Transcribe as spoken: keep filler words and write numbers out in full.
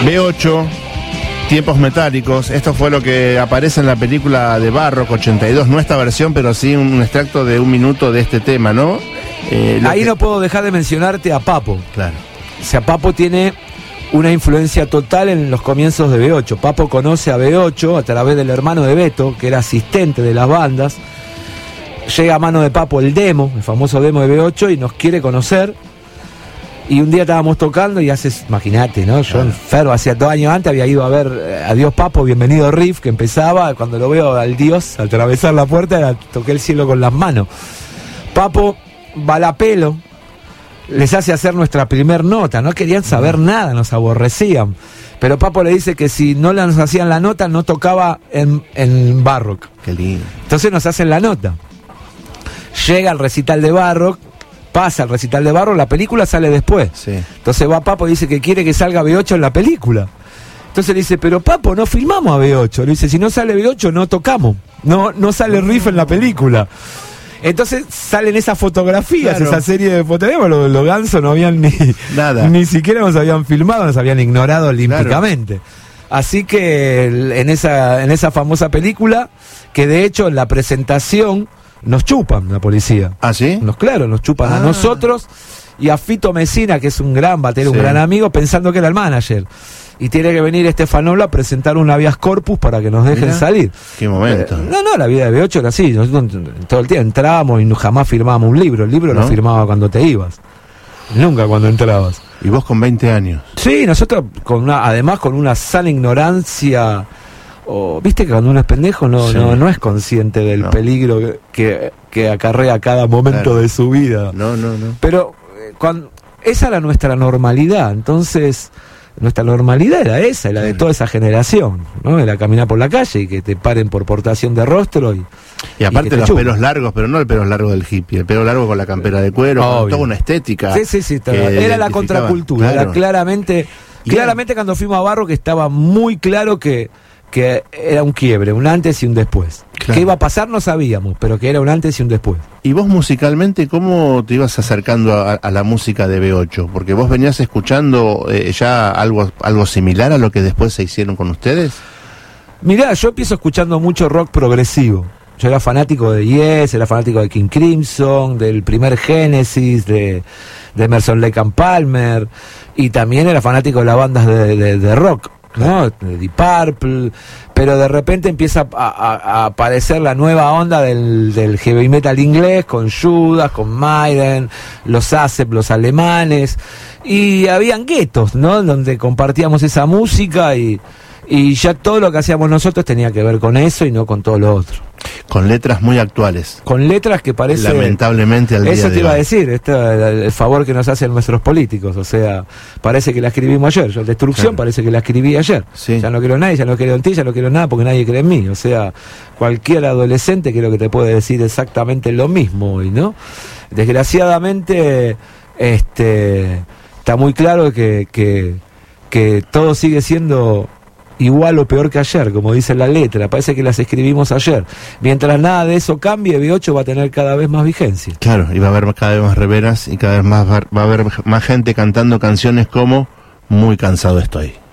B ocho, Tiempos Metálicos. Esto fue lo que aparece en la película de Barrock ochenta y dos, no esta versión, pero sí un extracto de un minuto de este tema, ¿no? Eh, Ahí que... no puedo dejar de mencionarte a Papo. Claro. O sea, Papo tiene una influencia total en los comienzos de B ocho. Papo conoce a B ocho a través del hermano de Beto, que era asistente de las bandas. Llega a mano de Papo el demo, el famoso demo de B ocho, y nos quiere conocer. Y un día estábamos tocando y haces, imagínate, ¿no? Yo enfermo, hacía dos años antes había ido a ver eh, Adiós Papo, Bienvenido Riff, que empezaba. Cuando lo veo al Dios atravesar la puerta, era, toqué el cielo con las manos. Papo va a pelo, les hace hacer nuestra primer nota, no querían saber nada, nos aborrecían. Pero Papo le dice que si no nos hacían la nota, no tocaba en, en Barrock. Qué lindo. Entonces nos hacen la nota. Llega al recital de Barrock, pasa al recital de Barrock, la película sale después. Sí. Entonces va Papo y dice que quiere que salga B ocho en la película. Entonces le dice, pero Papo, no filmamos a B ocho. Le dice, si no sale B ocho, no tocamos. No, no sale riff en la película. Entonces salen esas fotografías, claro. Esa serie de fotografías. Los, los gansos no habían ni, Nada. ni siquiera nos habían filmado, nos habían ignorado olímpicamente. Claro. Así que en esa, en esa famosa película, que de hecho en la presentación nos chupan la policía. ¿Ah, sí? Nos, claro, nos chupan ah. a nosotros y a Fito Messina, que es un gran batero, sí. un gran amigo, pensando que era el manager. Y tiene que venir Estefanolo a presentar un habeas corpus para que nos dejen Mirá, salir. Qué momento. Eh, no, no, la vida de B ocho era así. Nosotros todo el tiempo entrábamos y jamás firmábamos un libro. El libro ¿no? lo firmaba cuando te ibas. Nunca cuando entrabas. ¿Y vos con veinte años? Sí, nosotros con una, además con una sana ignorancia. O, viste que cuando uno es pendejo no, sí. no, no es consciente del no. peligro que, que, que acarrea cada momento claro. de su vida. No, no, no. Pero eh, cuando, esa era nuestra normalidad. Entonces, nuestra normalidad era esa, la de toda esa generación, ¿no? Era caminar por la calle y que te paren por portación de rostro. Y, y aparte y los chupan. Pelos largos, pero no el pelo largo del hippie, el pelo largo con la campera de cuero, con toda una estética. Sí, sí, sí. Era la contracultura. Claro. Era claramente, claramente era... cuando fuimos a Barrock que estaba muy claro que que era un quiebre, un antes y un después. Claro. ¿Qué iba a pasar? No sabíamos, pero que era un antes y un después. ¿Y vos musicalmente cómo te ibas acercando a, a la música de B ocho? Porque vos venías escuchando eh, ya algo, algo similar a lo que después se hicieron con ustedes. Mirá, yo empiezo escuchando mucho rock progresivo. Yo era fanático de Yes, era fanático de King Crimson, del primer Genesis, de, de Emerson Lake and Palmer, y también era fanático de las bandas de, de, de rock, ¿no? De Deep Purple, pero de repente empieza a, a, a aparecer la nueva onda del, del heavy metal inglés, con Judas, con Maiden, los A S E P, los alemanes, y habían guetos, ¿no? Donde compartíamos esa música y, y ya todo lo que hacíamos nosotros tenía que ver con eso y no con todo lo otro. Con letras muy actuales. Con letras que parecen... Lamentablemente al día de hoy. Eso te iba a decir, este, el, el favor que nos hacen nuestros políticos. O sea, parece que la escribimos ayer. Yo, Destrucción claro. parece que la escribí ayer. Sí. Ya no quiero nadie, ya no quiero en ti, ya no quiero nada porque nadie cree en mí. O sea, cualquier adolescente creo que te puede decir exactamente lo mismo hoy, ¿no? Desgraciadamente, este, está muy claro que, que, que todo sigue siendo... igual o peor que ayer, como dice la letra. Parece que las escribimos ayer. Mientras nada de eso cambie, B ocho va a tener cada vez más vigencia. Claro, y va a haber cada vez más reveras y cada vez más va, va a haber más gente cantando canciones como Muy cansado estoy.